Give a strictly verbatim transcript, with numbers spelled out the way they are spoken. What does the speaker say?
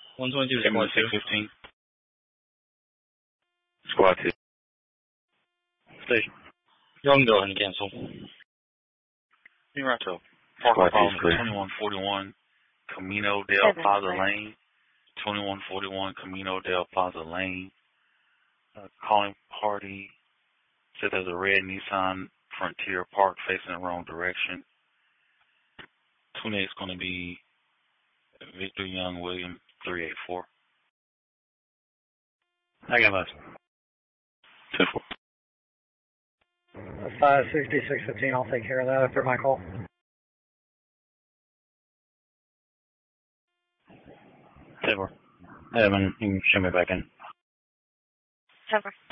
one twenty-two, Give me squad six two. fifteen. Squad two. Station. Y'all can go ahead and cancel. Mirato. Parking problem is twenty-one forty-one Camino del Plaza Lane. twenty-one forty-one Camino del Plaza Lane. Uh, calling party said there's a red Nissan Frontier parked facing the wrong direction. Tune-eight's going to be Victor Young William three eight four. I got less. ten four. five sixty-six fifteen, I'll take care of that after my call. ten four. Evan, you can show me back in. ten four.